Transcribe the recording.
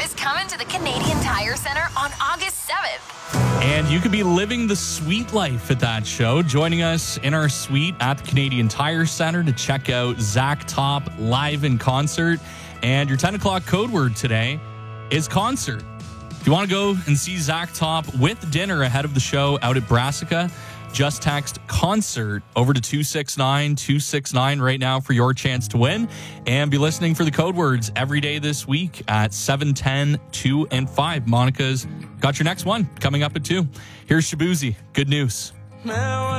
is coming to the Canadian Tire Center on August 7th. And you could be living the sweet life at that show. Joining us in our suite at the Canadian Tire Center to check out Zach Top live in concert. And your 10 o'clock code word today is concert. If you want to go and see Zach Top with dinner ahead of the show out at Brassica, just text concert over to 269-269 right now for your chance to win. And be listening for the code words every day this week at 7:10, 2, and 5. Monica's got your next one coming up at 2. Here's Shabuzi. Good news.